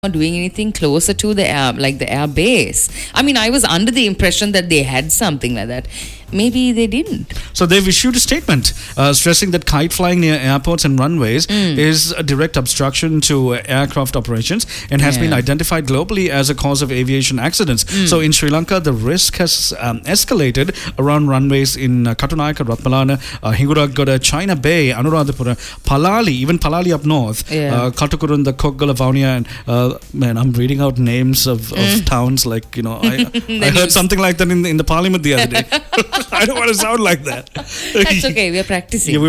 not doing anything closer to the air, like the air base. I mean, I was under the impression that they had something like that. Maybe they didn't. So they've issued a statement stressing that kite flying near airports and runways is a direct obstruction to aircraft operations and has been identified globally as a cause of aviation accidents. So in Sri Lanka, the risk has escalated around runways in Katunayaka, Ratmalana, Hinguragoda, China Bay, Anuradhapura, Palali, even Palali up north, Katakurunda, Koggala, Vaunia, and man, I'm reading out names of towns like, you know, I heard something like that in the parliament the other day. I don't want to sound like that. That's okay, we're practicing. Yeah,